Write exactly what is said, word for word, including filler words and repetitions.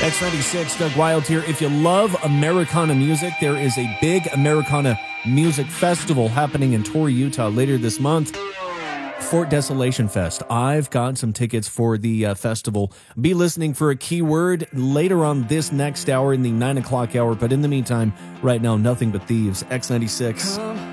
X ninety-six, Doug Wild here. If you love Americana music, there is a big Americana music festival happening in Torrey, Utah later this month. Fort Desolation Fest. I've got some tickets for the uh, festival. Be listening for a keyword later on this next hour in the nine o'clock hour. But in the meantime, right now, nothing but thieves. X ninety-six.